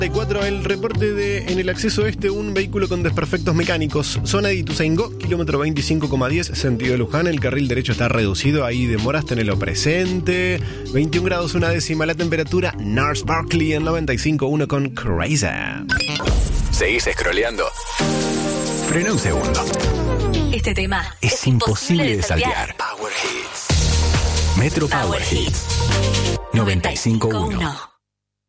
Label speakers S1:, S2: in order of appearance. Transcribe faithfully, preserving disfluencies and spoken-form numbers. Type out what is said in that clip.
S1: cuatro, el reporte de en el acceso este, un vehículo con desperfectos mecánicos. Zona de Ituzaingó, kilómetro veinticinco coma diez, sentido de Luján. El carril derecho está reducido, ahí demoras, tenelo presente. veintiún grados, una décima la temperatura. Nars Barkley en noventa y cinco punto uno con Crazy.
S2: ¿Seguís scrolleando? Frena un segundo.
S3: Este tema
S2: es, es imposible, imposible de saltear.
S3: Power Hits.
S2: Metro Power, Power Hits. noventa y cinco punto uno.